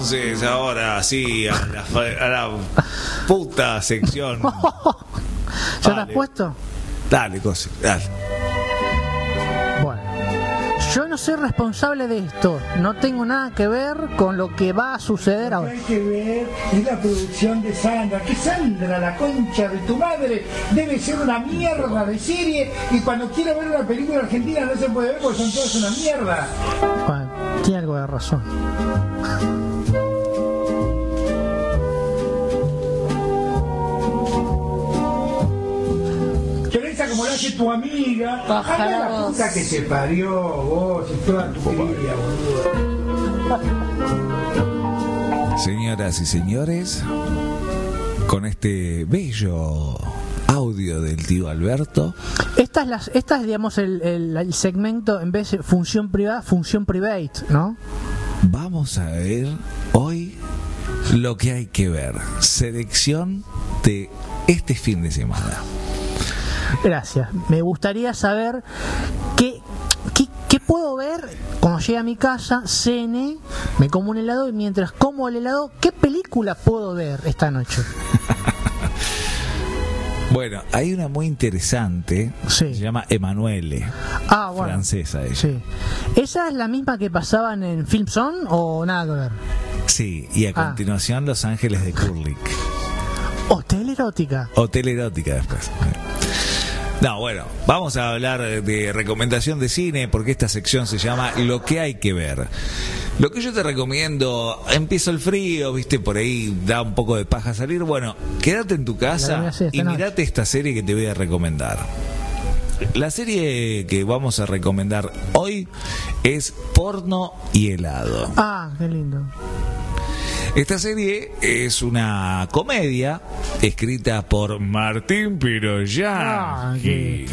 Entonces, ahora sí, a la puta sección. ¿Ya te has puesto? Dale, Cosi, dale. Bueno, yo no soy responsable de esto. No tengo nada que ver con lo que va a suceder ahora. Lo que hay que ver es la producción de Sandra. Que Sandra, la concha de tu madre, debe ser una mierda de serie. Y cuando quiero ver una película argentina no se puede ver porque son todas una mierda. Bueno, tiene algo de razón. Como la hace tu amiga, anda la puta que se parió, vos y toda tu familia, boludo. Señoras y señores, con este bello audio del tío Alberto. Esta es digamos, el segmento, en vez de función privada, función private, ¿no? Vamos a ver hoy lo que hay que ver. Selección de este fin de semana. Gracias. Me gustaría saber qué puedo ver cuando llegue a mi casa, cene, me como un helado y mientras como el helado, ¿qué película puedo ver esta noche? Bueno, hay una muy interesante, sí. Se llama Emanuele, bueno, francesa ella. Sí. ¿Esa es la misma que pasaban en Film Zone o nada que ver? Sí, y a continuación Los Ángeles de Kubrick. Hotel erótica. Hotel erótica después. No, bueno, vamos a hablar de recomendación de cine porque esta sección se llama Lo que hay que ver. Lo que yo te recomiendo, empieza el frío, viste, por ahí da un poco de paja salir. Bueno, quédate en tu casa y mirate esta serie que te voy a recomendar. La serie que vamos a recomendar hoy es Porno y helado. Qué lindo. Esta serie es una comedia escrita por Martín Piroyansky,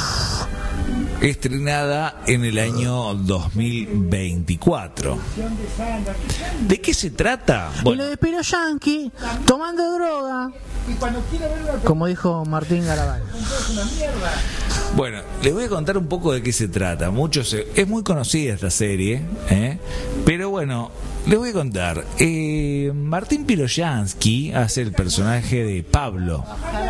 estrenada en el año 2024. ¿De qué se trata? Bueno. Y lo de Piroyansky tomando droga, como dijo Martín Garabal. Bueno, les voy a contar un poco de qué se trata. Es muy conocida esta serie, pero bueno, les voy a contar. Martín Piroyansky hace el personaje de Pablo.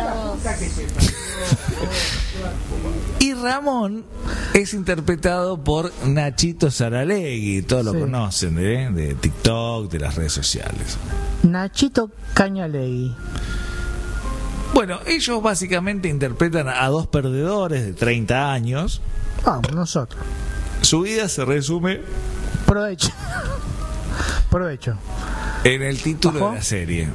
Y Ramón es interpretado por Nachito Saralegui. Todos lo conocen de TikTok, de las redes sociales. Nachito Cañalegui. Bueno, ellos básicamente interpretan a dos perdedores de 30 años. Nosotros. Su vida se resume... Provecho. En el título de la serie.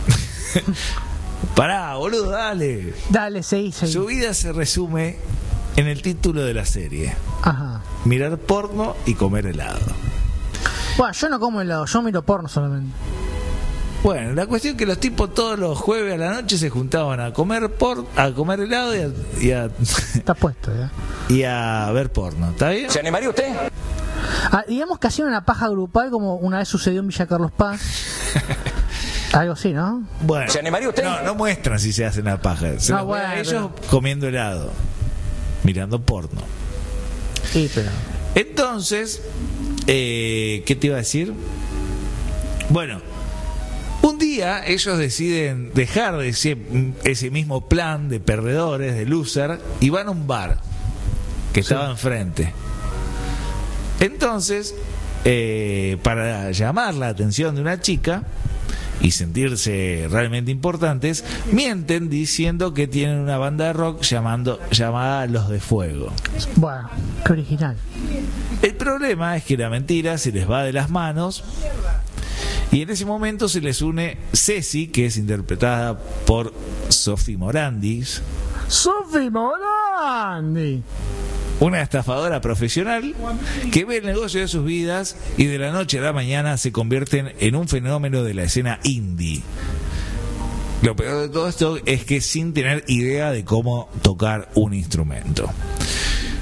Pará, boludo, dale. Dale, seguí. Su vida se resume en el título de la serie. Mirar porno y comer helado. Bueno, yo no como helado, yo miro porno solamente. Bueno, la cuestión es que los tipos todos los jueves a la noche se juntaban a comer helado y a Está puesto, ¿ya? Y a ver porno, ¿está bien? ¿Se animaría usted? Digamos que hacían una paja grupal como una vez sucedió en Villa Carlos Paz. Algo así, ¿no? Bueno, ¿se animaría usted? No muestran si se hacen la paja. Se los ven a ellos comiendo helado, mirando porno. Sí, pero... Entonces, ¿qué te iba a decir? Bueno, un día ellos deciden dejar de ese mismo plan de perdedores, de loser, y van a un bar que estaba enfrente. Entonces, para llamar la atención de una chica y sentirse realmente importantes, mienten diciendo que tienen una banda de rock llamada Los de Fuego. Bueno, qué original. El problema es que la mentira se les va de las manos y en ese momento se les une Ceci, que es interpretada por Sophie Morandis. ¡Sophie Morandi! Una estafadora profesional que ve el negocio de sus vidas y de la noche a la mañana se convierten en un fenómeno de la escena indie. Lo peor de todo esto es que sin tener idea de cómo tocar un instrumento.